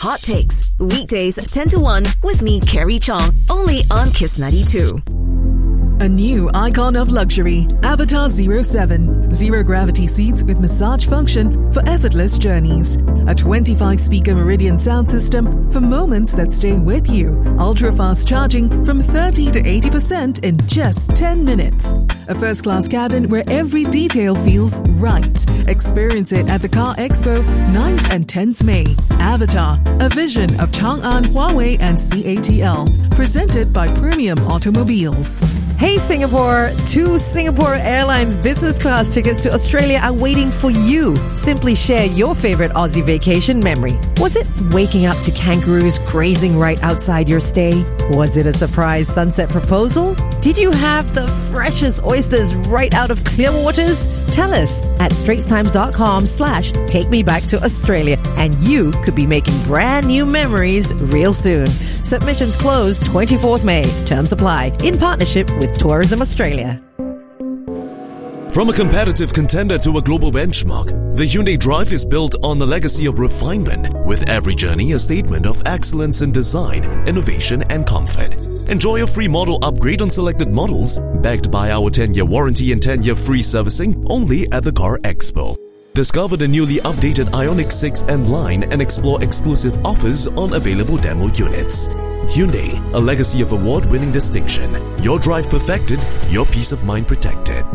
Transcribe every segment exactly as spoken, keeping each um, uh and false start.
Hot Takes, weekdays ten to one with me, Carrie Chong, only on Kiss ninety-two. A new icon of luxury, Avatar zero seven. Zero gravity seats with massage function for effortless journeys. A twenty-five speaker Meridian sound system for moments that stay with you. Ultra fast charging from thirty to eighty percent in just ten minutes. A first class cabin where every detail feels right. Experience it at the Car Expo ninth and tenth May. Avatar, a vision of Chang'an, Huawei and C A T L. Presented by Premium Automobiles. Hey Singapore, two Singapore Airlines business class tickets to Australia are waiting for you. Simply share your favorite Aussie vacation memory. Was it waking up to kangaroos grazing right outside your stay? Was it a surprise sunset proposal? Did you have the freshest oysters right out of Clearwaters? Tell us at straitstimes.com slash take me back to Australia, and you could be making brand new memories real soon. Submissions close twenty-fourth May. Terms apply. In partnership with Tourism Australia. From a competitive contender to a global benchmark, the Hyundai Drive is built on a legacy of refinement, with every journey a statement of excellence in design, innovation and comfort. Enjoy a free model upgrade on selected models, backed by our ten-year warranty and ten-year free servicing only at the Car Expo. Discover the newly updated Ioniq six and line and explore exclusive offers on available demo units. Hyundai, a legacy of award-winning distinction. Your drive perfected, your peace of mind protected.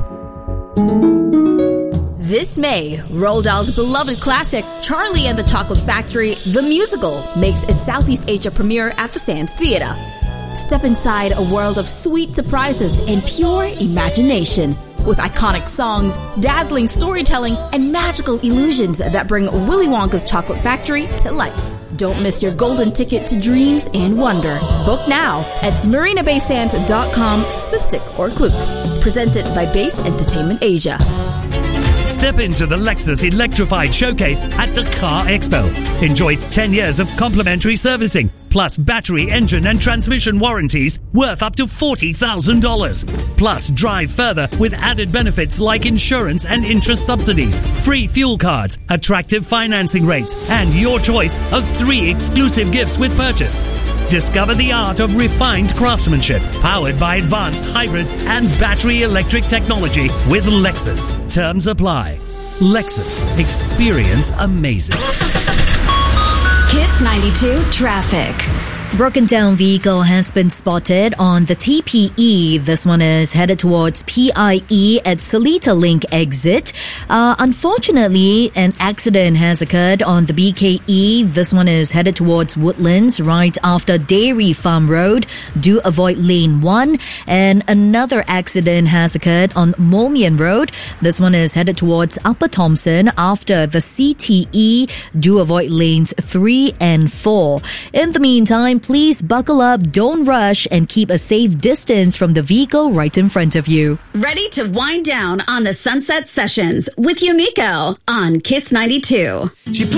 This May, Roald Dahl's beloved classic, Charlie and the Chocolate Factory, the musical, makes its Southeast Asia premiere at the Sands Theatre. Step inside a world of sweet surprises and pure imagination, with iconic songs, dazzling storytelling, and magical illusions that bring Willy Wonka's Chocolate Factory to life. Don't miss your golden ticket to dreams and wonder. Book now at marina bay sands dot com, Cystic or Klook. Presented by Base Entertainment Asia. Step into the Lexus Electrified Showcase at the Car Expo. Enjoy ten years of complimentary servicing, plus battery, engine and transmission warranties worth up to forty thousand dollars. Plus, drive further with added benefits like insurance and interest subsidies, free fuel cards, attractive financing rates, and your choice of three exclusive gifts with purchase. Discover the art of refined craftsmanship, powered by advanced hybrid and battery electric technology with Lexus. Terms apply. Lexus. Experience amazing. Kiss ninety-two traffic. Broken down vehicle has been spotted on the T P E. This one is headed towards P I E at Seletar Link exit. Uh, unfortunately, an accident has occurred on the B K E. This one is headed towards Woodlands right after Dairy Farm Road. Do avoid lane one. And another accident has occurred on Momian Road. This one is headed towards Upper Thomson after the C T E. Do avoid lanes three and four. In the meantime, please buckle up, don't rush, and keep a safe distance from the vehicle right in front of you. Ready to wind down on the Sunset Sessions with Yumiko on Kiss ninety-two.